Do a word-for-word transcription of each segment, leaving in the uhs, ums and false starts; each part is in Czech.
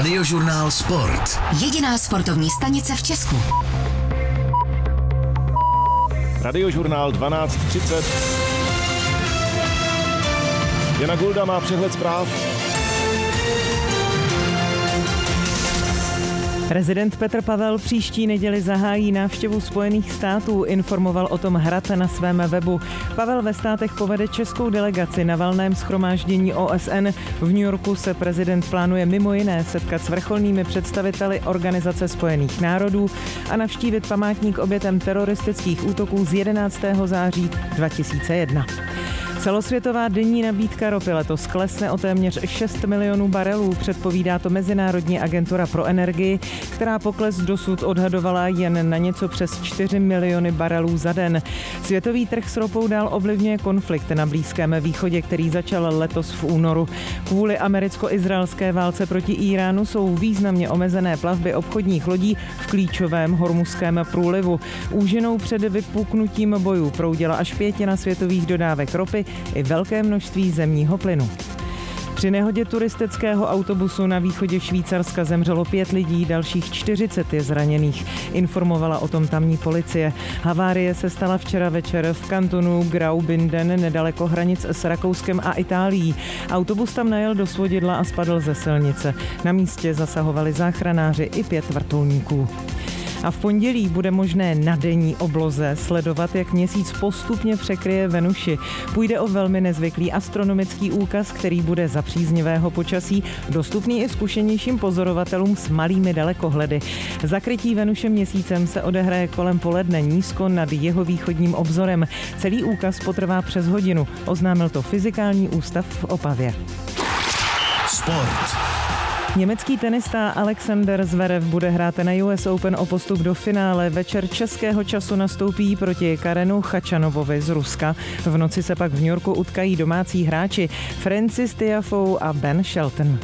Radiožurnál Sport. Jediná sportovní stanice v Česku. Radiožurnál dvanáct třicet. Jana Gulda má přehled zpráv. Prezident Petr Pavel příští neděli zahájí návštěvu Spojených států, informoval o tom Hrad na svém webu. Pavel ve státech povede českou delegaci na valném shromáždění O S N. V New Yorku se prezident plánuje mimo jiné setkat s vrcholnými představiteli Organizace spojených národů a navštívit památník obětem teroristických útoků z jedenáctého září dva tisíce jedna. Celosvětová denní nabídka ropy letos klesne o téměř šest milionů barelů, předpovídá to Mezinárodní agentura pro energii, která pokles dosud odhadovala jen na něco přes čtyři miliony barelů za den. Světový trh s ropou dál ovlivňuje konflikt na Blízkém východě, který začal letos v únoru. Kvůli americko-izraelské válce proti Íránu jsou významně omezené plavby obchodních lodí v klíčovém hormuzském průlivu. Úžinou před vypuknutím bojů proudila až pětina světových dodávek ropy i velké množství zemního plynu. Při nehodě turistického autobusu na východě Švýcarska zemřelo pět lidí, dalších čtyřicet je zraněných. Informovala o tom tamní policie. Havárie se stala včera večer v kantonu Graubünden nedaleko hranic s Rakouskem a Itálií. Autobus tam najel do svodidla a spadl ze silnice. Na místě zasahovali záchranáři i pět vrtulníků. A v pondělí bude možné na denní obloze sledovat, jak měsíc postupně překryje Venuši. Půjde o velmi nezvyklý astronomický úkaz, který bude za příznivého počasí dostupný i zkušenějším pozorovatelům s malými dalekohledy. Zakrytí Venuše měsícem se odehraje kolem poledne nízko nad jeho východním obzorem. Celý úkaz potrvá přes hodinu, oznámil to Fyzikální ústav v Opavě. Sport. Německý tenista Alexander Zverev bude hrát na U S Open o postup do finále. Večer českého času nastoupí proti Karenu Khachanovovi z Ruska. V noci se pak v New Yorku utkají domácí hráči Francis Tiafoe a Ben Shelton.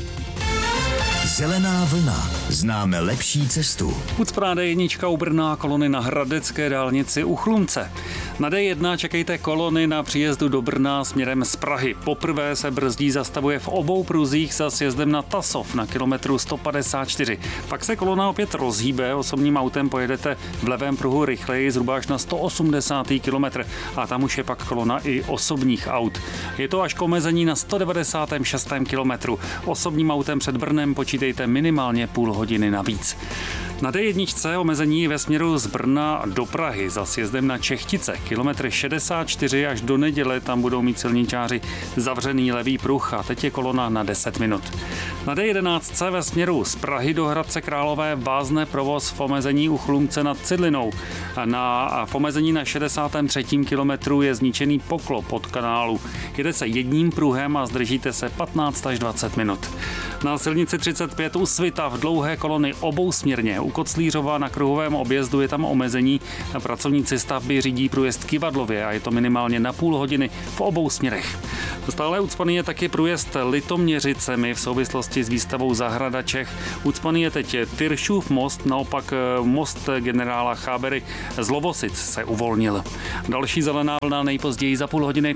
Zelená vlna. Známe lepší cestu. Ucpaná D jedna u Brna, kolony na Hradecké dálnici u Chlumce. Na D jedna čekejte kolony na příjezdu do Brna směrem z Prahy. Poprvé se brzdí zastavuje v obou pruzích za sjezdem na Tasov na kilometru sto padesát čtyři. Pak se kolona opět rozhýbe, osobním autem pojedete v levém pruhu rychleji zhruba až na sto osmdesátý kilometr a tam už je pak kolona i osobních aut. Je to až k omezení na sto devadesátém šestém kilometru. Osobním autem před Brnem počítejte minimálně půl hodiny navíc. Na D jedna omezení ve směru z Brna do Prahy za sjezdem na Čechtice. Kilometr šedesát čtyři až do neděle, tam budou mít silničáři zavřený levý pruh a teď je kolona na deset minut. Na D jedenáct ve směru z Prahy do Hradce Králové vázne provoz v omezení u Chlumce nad Cidlinou. Na, v omezení na šedesátém třetím kilometru je zničený poklop pod kanálu. Jede se jedním pruhem a zdržíte se patnáct až dvacet minut. Na silnici třicet pět u Svita v dlouhé kolony obousměrně. U Koclířova na kruhovém objezdu je tam omezení. Pracovníci stavby řídí průjezd Kyvadlově a je to minimálně na půl hodiny v obou směrech. Stále ucpaný je taky průjezd Litoměřicemi v souvislosti s výstavou Zahrada Čech. Ucpaný je teď Tyršův most, naopak most generála Chábery z Lovosic se uvolnil. Další zelená vlna nejpozději za půl hodiny.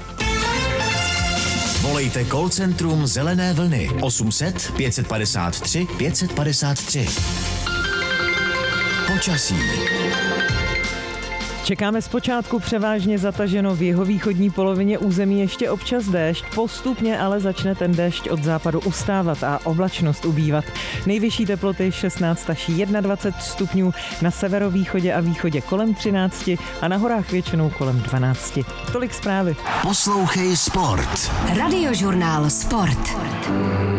Volejte call centrum Zelené vlny osm set pět padesát tři pět padesát tři. Počasí. Čekáme zpočátku převážně zataženo v jihovýchodní polovině území ještě občas déšť, postupně ale začne ten déšť od západu ustávat a oblačnost ubývat. Nejvyšší teploty šestnáct až dvacet jedna stupňů, na severovýchodě a východě kolem třináct a na horách většinou kolem dvanáct. Tolik zprávy. Poslouchej Sport. Radiožurnál Sport.